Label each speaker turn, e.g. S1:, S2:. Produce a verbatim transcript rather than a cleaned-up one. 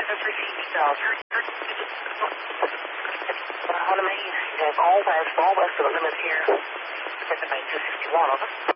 S1: On the main, you have all west, all west of the limit here. At the main two sixty-one, over.